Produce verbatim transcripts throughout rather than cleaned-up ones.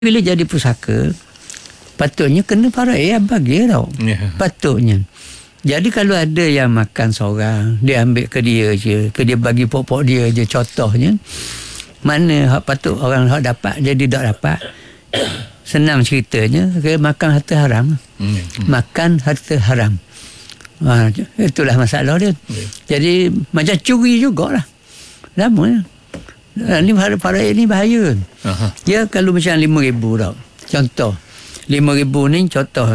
bila jadi pusaka, patutnya kena faraid bagi tau. Yeah. Patutnya. Jadi kalau ada yang makan seorang, dia ambil ke dia je, ke dia bagi pokok dia je, contohnya, mana hak patut orang hak dapat jadi tak dapat. Senang ceritanya, ke makan harta haram. Hmm. Makan harta haram. Ha, itulah masalah dia. Yeah. Jadi macam curi jugalah. Lama. Ha, ni faraid ni bahaya. Uh-huh. Dia kalau macam lima ribu tau. Contoh. lima ribu ni contoh.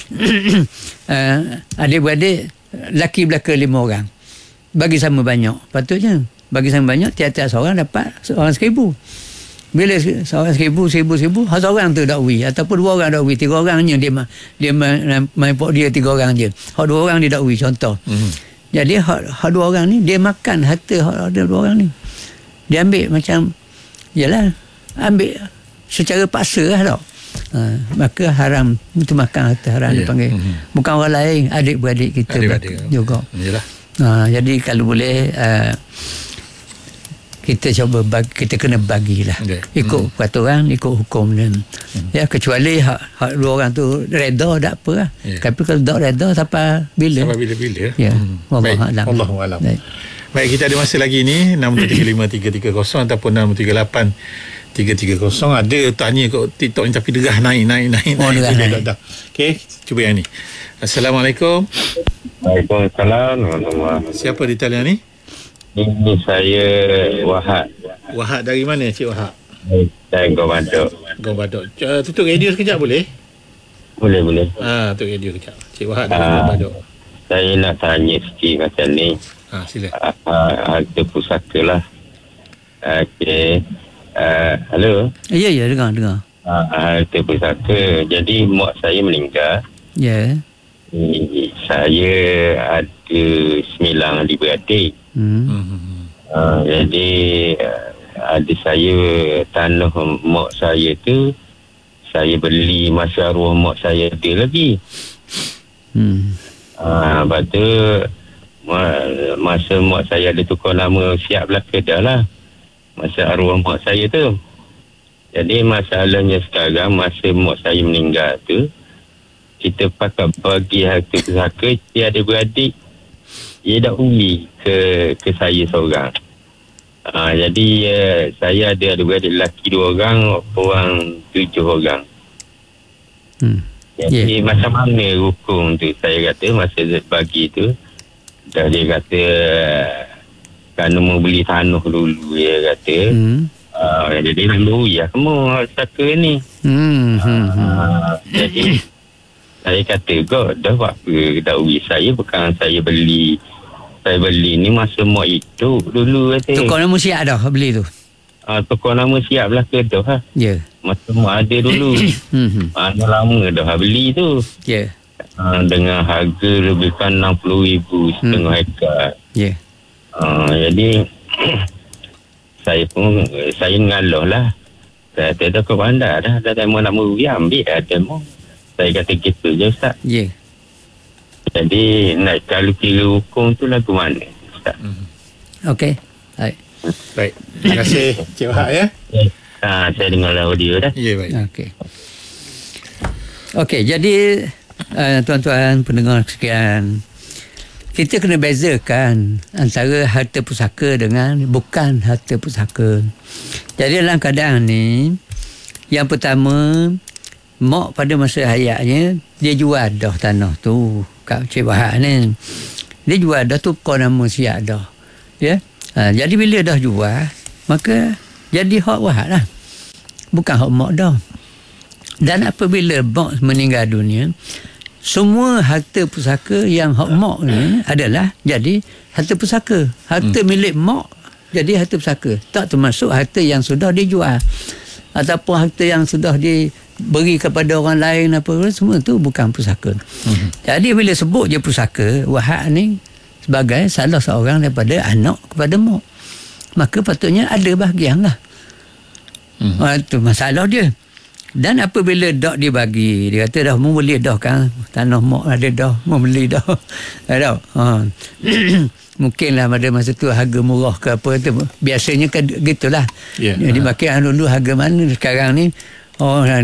uh, adik-beradik laki belaka lima orang. Bagi sama banyak. Patutnya. Bagi sama banyak, tiap-tiap seorang dapat seorang seribu. Bila seorang seribu, seribu, seribu, seorang tu dakwi. Ataupun dua orang dakwi. Tiga orangnya dia dia main pok dia tiga orang je. Hak dua orang dia dakwi, contoh. Mm-hmm. Jadi hak, hak dua orang ni, dia makan harta hak dua orang ni. Dia ambil macam, yalah, ambil secara paksa lah tau. Ha, maka haram, itu makan harta haram yeah. dipanggil. Mm-hmm. Bukan orang lain, adik-beradik kita adik-beradik juga. Yalah. Ha, jadi kalau boleh, uh, kita cuba bagi, kita kena bagilah. Yeah. Ikut mm. peraturan, ikut hukum dan mm. ya, kecuali hak, hak dua orang tu reda tak apa lah. Yeah. Tapi kalau tak reda sampai bila? Sampai bila-bila. Ya. Mm. Baik. Allahualam. Baik. Baik, kita ada masa lagi ni enam tiga lima tiga tiga kosong ataupun enam tiga lapan tiga tiga kosong. Ada tanya kat TikTok ni tapi derah naik naik naik. Oh, derah naik. Dah, dah. Okey, cuba yang ni. Assalamualaikum. Waalaikumsalam. Siapa di talian ni? Ini saya Wahab. Wahab dari mana, Cik Wahab? Dari Gong Badok. Gong Badok. Uh, tutup radio sekejap boleh? Boleh, boleh. Ah, tutup radio sekejap. Cik Wahab dari Gong Badok. Saya nak tanya sikit macam ni. Ah, sila. Uh, harta pusaka lah. Okey. Uh, hello. Ya, ya, dengar, dengar. Uh, harta pusaka. Jadi mak saya meninggal. Ya. Yeah. Saya ada sembilan adik-beradik. Hmm. Uh, jadi uh, ada saya tanah mak saya tu saya beli masa arwah mak saya ada lagi. Hmm. Uh, lepas tu masa mak saya ada tukar nama siap belaka dah lah masa arwah mak saya tu. Jadi masalahnya sekarang masa mak saya meninggal tu kita pakai bagi harta pusaka dia ada beradik dia dah uli ke ke saya seorang. Ha, jadi uh, saya ada ada beradik lelaki dua orang, orang tujuh orang. Hmm. Jadi yeah. macam mana hukum tu? Saya kata masa bagi tu dah dia kata kerana mau beli tanah dulu dia kata. Hmm. Uh, jadi nak beri lah kamu pusaka ni. Hmm. Uh, jadi saya kata kau dah buat apa dakwi saya bukan saya beli saya beli ni masa mak hidup dulu kata. Tukar nama siap dah beli tu? Ah, uh, tukar nama siap lah ke dah ha? Ya. Yeah. Masa mak ada dulu. Ah, uh, lama dah beli tu. Ya. Yeah. Uh, dengan harga lebihkan enam puluh ribu setengah hmm. hektar. Ya. Yeah. Uh, jadi saya pun saya ngalah lah. Saya kata dah kau pandai dah. Dah demo nak meri ambil dah demo. Saya kata gitu je Ustaz. Ya. Yeah. Jadi nak kalau kira hukum tu lagu mana Ustaz? Mm-hmm. Okey. Baik. Baik. Terima kasih Cik Wahab ya. Ha, saya dengar audio dah. Ya, yeah, baik. Okey. Okey, jadi uh, tuan-tuan pendengar sekalian, kita kena bezakan antara harta pusaka dengan bukan harta pusaka. Jadi dalam keadaan ni, yang pertama, mak pada masa hayatnya dia jual dah tanah tu kat Cik Wahab ni. Dia jual dah tu kau nama siap dah. Ya. Ha, jadi bila dah jual, maka jadi hak Wahab lah. Bukan hak mak dah. Dan apabila mak meninggal dunia, semua harta pusaka yang hak mak ni adalah jadi harta pusaka. Harta hmm. milik mak jadi harta pusaka. Tak termasuk harta yang sudah dijual ataupun harta yang sudah diberi kepada orang lain apa semua tu bukan pusaka. Hmm. Jadi bila sebut je pusaka, Wahab ni sebagai salah seorang daripada anak kepada mak, maka patutnya ada bahagian lah. Hmm. Ha, itu masalah dia. Dan apabila dak dibagi, dia kata dah mau beli dah kan, tanah mak ada dah, mau beli dah. Ada. Ha. Mungkinlah pada masa tu harga murah ke apa tu. Biasanya kan gitulah. Yeah. Jadi makin dulu harga mana sekarang ni Oh,